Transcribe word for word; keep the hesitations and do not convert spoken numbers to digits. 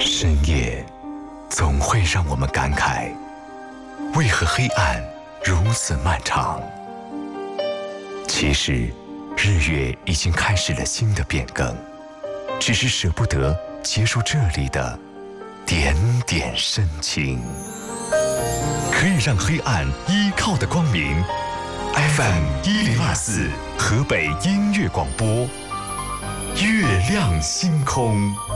深夜总会让我们感慨，为何黑暗如此漫长？其实，日月已经开始了新的变更，只是舍不得结束这里的点点深情。可以让黑暗依靠的光明 ，F M 一零二四河北音乐广播，月亮星空。